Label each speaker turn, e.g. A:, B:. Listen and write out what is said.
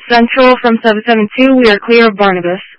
A: Central from 772, we are clear of Barnabas.